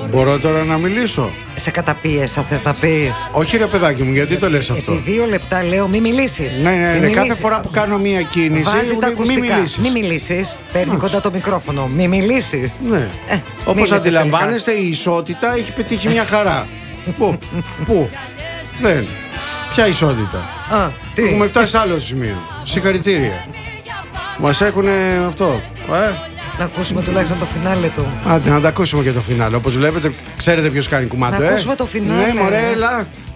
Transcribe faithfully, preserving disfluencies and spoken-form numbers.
Μπορώ τώρα να μιλήσω? Σε καταπίεσα, θες να πεις? Όχι ρε παιδάκι μου, γιατί το λες αυτό? Επί δύο λεπτά λέω μη μιλήσεις. Ναι, ναι, ναι, Μη κάθε μιλήσεις. φορά που κάνω μία κίνηση Βάζει τα μη ακουστικά. μιλήσεις. Μη μιλήσεις. Παίρνει κοντά το μικρόφωνο. Μη μιλήσεις. Ναι. Ε, Όπως μίλησες αντιλαμβάνεστε, η ισότητα έχει πετύχει μια χαρά. Πού, πού, δεν. Ποια ισότητα? Α, τι? Έχουμε φτάσει σε άλλο σημείο. Συγχαρητήρια. Μας έχουνε αυτό. Ε? Να ακούσουμε τουλάχιστον το φινάλε του. Άντε, να τα ακούσουμε και το φινάλε. Όπως βλέπετε, ξέρετε ποιος κάνει κουμάντο, Να ε? ακούσουμε το φινάλε. Ναι, μωρέ, έλα.